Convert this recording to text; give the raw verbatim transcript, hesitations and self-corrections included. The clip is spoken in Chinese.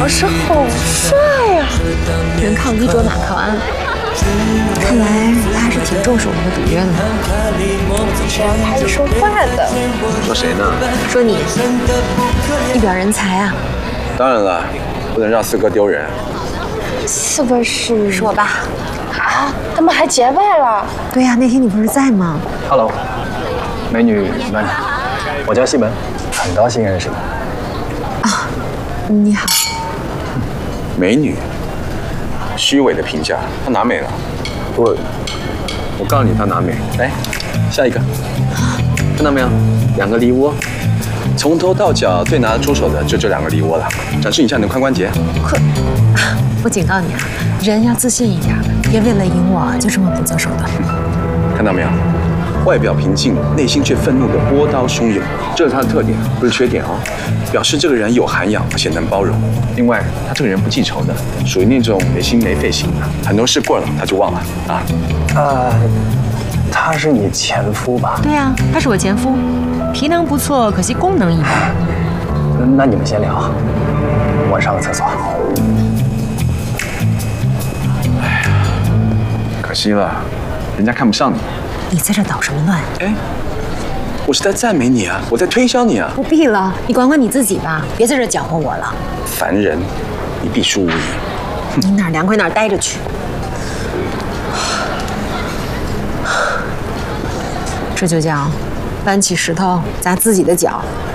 老师好帅呀！ 人靠衣着马靠鞍，看来他还是挺重视我们的赌约的。 这样还是说话的。 说谁呢？ 说你一表人才啊！ 当然了，不能让四哥丢人。 四哥是是我爸。 啊，他们还结拜了。 对呀、啊，那天你不是在吗 ？Hello， 美女们，我叫西门，很高兴认识你。 啊，你好。 美女，虚伪的评价，她哪美了？我，我告诉你，她哪美。来，下一个，看到没有？两个梨窝，从头到脚最拿得出手的就这两个梨窝了。展示一下你的髋关节。 可，我警告你啊，人要自信一点，别为了赢我就这么不择手段。 看到没有？外表平静，内心却愤怒的波涛汹涌，这是他的特点，不是缺点哦。表示这个人有涵养，而且能包容。另外，他这个人不记仇的，属于那种没心没肺型的，很多事过了他就忘了啊。 呃，他是你前夫吧？ 对啊，他是我前夫，皮囊不错，可惜功能一般。 那你们先聊，我上个厕所。 哎呀，可惜了，人家看不上你。 你在这捣什么乱？ 哎，我是在赞美你啊，我在推销你啊。 不必了，你管管你自己吧，别在这搅和我了。 烦人，你必输无疑。 你哪儿凉快哪儿待着去。这就叫搬起石头砸自己的脚。